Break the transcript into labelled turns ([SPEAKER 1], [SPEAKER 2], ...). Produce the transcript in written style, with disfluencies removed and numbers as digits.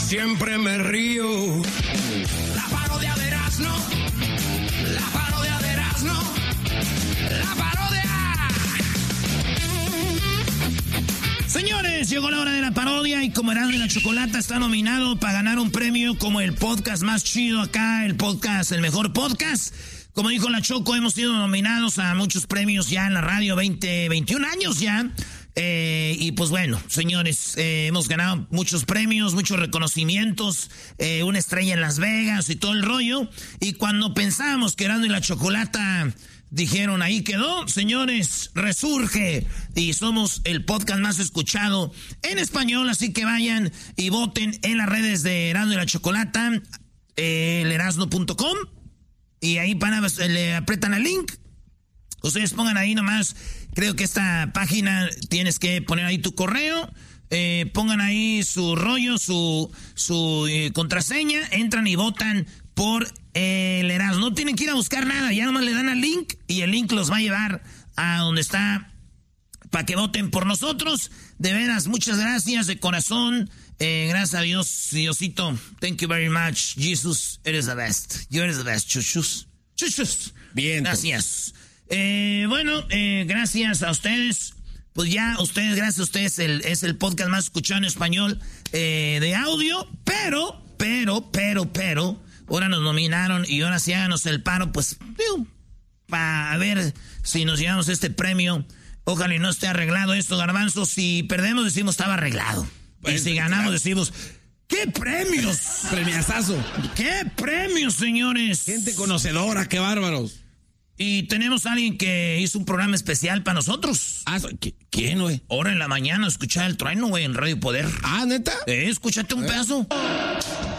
[SPEAKER 1] siempre me río. La parodia de Erazno, la parodia de Erazno, la parodia.
[SPEAKER 2] Señores, llegó la hora de la parodia y como Erazno y la Chocolata está nominado para ganar un premio como el podcast más chido acá, el mejor podcast. Como dijo la Choco, hemos sido nominados a muchos premios ya en la radio, 21 años ya. Y pues bueno, señores, hemos ganado muchos premios, muchos reconocimientos, una estrella en Las Vegas y todo el rollo. Y cuando pensamos que Erazno y la Chocolata dijeron, ahí quedó, señores, resurge. Y somos el podcast más escuchado en español, así que vayan y voten en las redes de Erazno y la Chocolata, elerasno.com. Y ahí le apretan el link. Ustedes pongan ahí nomás, creo que esta página tienes que poner ahí tu correo, pongan ahí su rollo, su contraseña, entran y votan por el Erazno. No tienen que ir a buscar nada, ya nomás le dan al link y el link los va a llevar a donde está para que voten por nosotros. De veras, muchas gracias de corazón. Gracias a Dios, Diosito. Thank you very much. Jesus, eres the best. You eres the best, chuchus. Chuchus.
[SPEAKER 3] Bien.
[SPEAKER 2] Gracias. Gracias a ustedes. Pues ya, gracias a ustedes, es el podcast más escuchado en español de audio. Pero, ahora nos nominaron y ahora sí háganos el paro, pues, para ver si nos llevamos este premio. Ojalá y no esté arreglado esto, Garbanzo. Si perdemos, decimos estaba arreglado. Y si ganamos, decimos, ¡qué premios!
[SPEAKER 3] Premiazazo.
[SPEAKER 2] ¡Qué premios, señores!
[SPEAKER 3] Gente conocedora, qué bárbaros.
[SPEAKER 2] Y tenemos a alguien que hizo un programa especial para nosotros.
[SPEAKER 3] ¿Quién, güey?
[SPEAKER 2] Ahora en la mañana escuchar el trueno, güey, en Radio Poder.
[SPEAKER 3] ¿Neta?
[SPEAKER 2] Escúchate un pedazo.